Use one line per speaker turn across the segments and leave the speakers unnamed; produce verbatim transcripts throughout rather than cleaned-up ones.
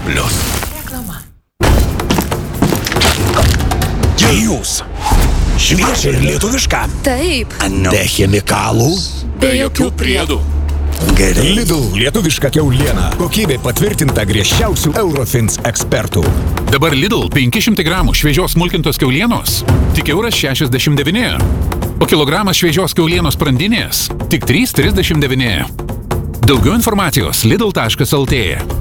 Plius.
Reklama.
Jūs. Šviežia ir lietuviška.
Taip.
Be chemikalų.
Be jokių
priedų.
Gerai.
Lidl lietuviška kiauliena. Kokybė patvirtinta griežčiausių Eurofins ekspertų.
Dabar Lidl penki šimtai gramų šviežios smulkintos kiaulienos tik euras šešiasdešimt devyni. O kilogramas šviežios kiaulienos sprandinės tik trys trisdešimt devyni. Daugiau informacijos lidl taškas lt.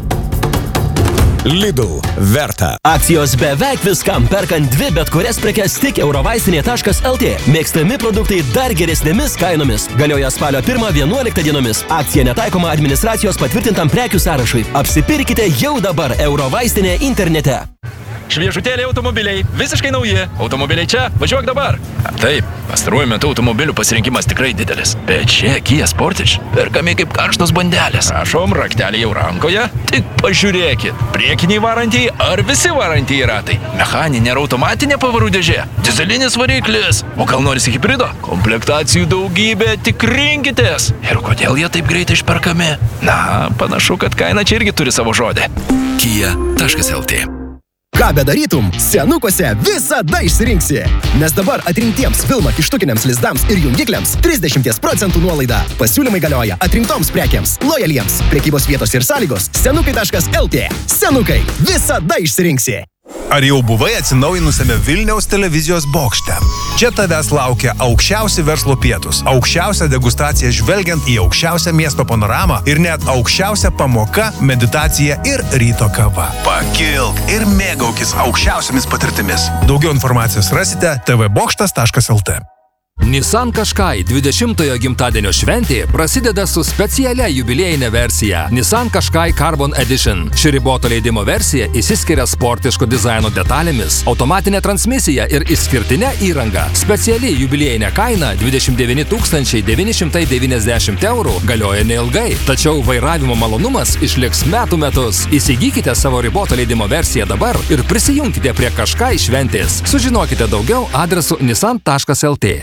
Lidl verta.
Akcijos beveik viskam, perkant dvi bet kurias prekes tik eurovaistinė taškas lt. Mėgstami produktai dar geresnėmis kainomis. Galioja spalio pirmą vienuoliktą dienomis. Akcija netaikoma administracijos patvirtintam prekių sąrašui. Apsipirkite jau dabar eurovaistinė internete.
Šviežutėliai automobiliai, visiškai nauji. Automobiliai čia, važiuok dabar. Taip, pastaruoju metu automobilių pasirinkimas tikrai didelis. Bet čia Kia Sportage perkami kaip karštos bandelės. Prašom, raktelį jau rankoje. Tik pažiūrėkit. Priekiniai varantieji ar visi varantieji ratai. Mechaninė ar automatinė pavarų dėžė. Dizelinis variklis. O gal norisi hibrido? Komplektacijų daugybė, tik rinkitės. Ir kodėl jie taip greitai išperkami? Na, panašu, kad kaina čia irgi turi savo žodį.
Kia taškas lt.
Ką bedarytum, senukuose visada išsirinksi. Nes dabar atrinktiems filmo kištukiniams lizdams ir jungikliams trisdešimt procentų nuolaida. Pasiūlymai galioja atrinktoms prekiams, lojaliems. Prekybos vietos ir sąlygos senukai taškas lt. Senukai, visada išsirinksi.
Ar jau buvai atsinaujinusiame Vilniaus televizijos bokšte? Čia tavęs laukia aukščiausi verslo pietus, aukščiausia degustacija žvelgiant į aukščiausią miesto panoramą ir net aukščiausia pamoka, meditacija ir ryto kava. Pakilk ir mėgaukis aukščiausiamis patirtimis. Daugiau informacijos rasite tvbokštas taškas lt.
Nissan Qashqai dvidešimtojo gimtadienio šventė prasideda su specialia jubiliejinė versija Nissan Qashqai Carbon Edition. Ši riboto leidimo versija išsiskiria sportiško dizaino detalėmis, automatinė transmisija ir išskirtinė įranga. Speciali jubiliejinė kaina dvidešimt devyni tūkstančiai devyni šimtai devyniasdešimt eurų galioja neilgai, tačiau vairavimo malonumas išliks metų metus. Įsigykite savo riboto leidimo versiją dabar ir prisijungkite prie Qashqai šventės. Sužinokite daugiau adresu nissan taškas lt.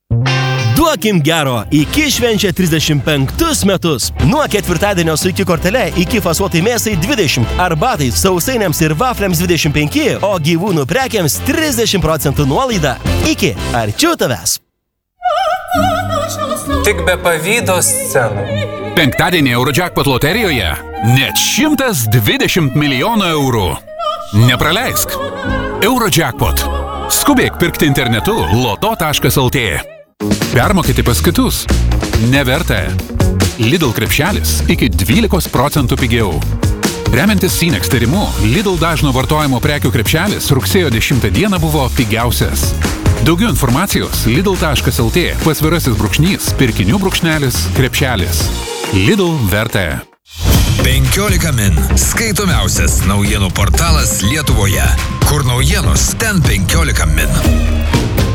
Duokim gero, iki švenčia trisdešimt penktus metus. Nuo ketvirtadienio su iki kortele, iki fasuotai mėsai dvidešimt, arbatai, sausainiams ir vafliams dvidešimt penki, o gyvūnų prekiams trisdešimt procentų nuolaida. Iki, arčiau tavęs.
Tik be pavydo scenų.
Penktadienį Eurojackpot loterijoje net šimtas dvidešimt milijonų eurų. Nepraleisk. Eurojackpot. Skubėk pirkti internetu loto taškas lt. Permokyti pas kitus. Neverta. Lidl krepšelis iki dvylikos procentų pigiau. Remiantis Sinex tyrimu, Lidl dažno vartojimo prekių krepšelis rugsėjo dešimtą dieną buvo pigiausias. Daugiau informacijos lidl taškas lt pasvirasis brūkšnys, pirkinių brūkšnelis, krepšelis. Lidl verta.
penkiolika min. Skaitomiausias naujienų portalas Lietuvoje. Kur naujienos, ten penkiolika min.